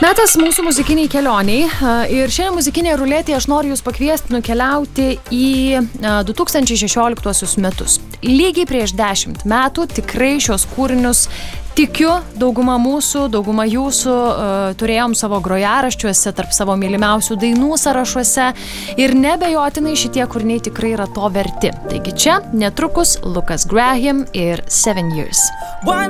Metas mūsų muzikiniai kelioniai ir šiandien muzikinėje ruletėje aš noriu jūs pakviesti nukeliauti į 2016 metus. Lygiai prieš 10 metų tikrai šios kūrinius tikiu, dauguma jūsų turėjom savo grojaraščiuose, tarp savo mylimiausių dainų sąrašuose ir nebejotinai šitie kūriniai tikrai yra to verti. Taigi čia netrukus Lucas Graham ir 7 Years.